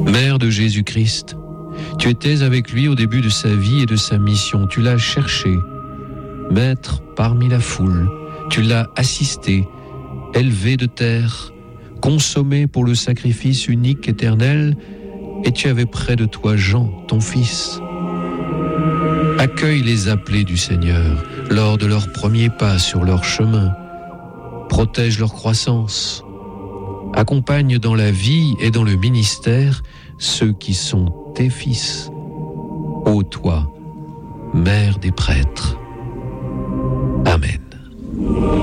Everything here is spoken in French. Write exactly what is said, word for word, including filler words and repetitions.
Mère de Jésus-Christ, tu étais avec lui au début de sa vie et de sa mission. Tu l'as cherché, maître parmi la foule. Tu l'as assisté, élevé de terre, consommé pour le sacrifice unique éternel, et tu avais près de toi Jean, ton fils. Accueille les appelés du Seigneur lors de leurs premiers pas sur leur chemin. Protège leur croissance. Accompagne dans la vie et dans le ministère ceux qui sont tes fils. Ô toi, Mère des prêtres. Amen.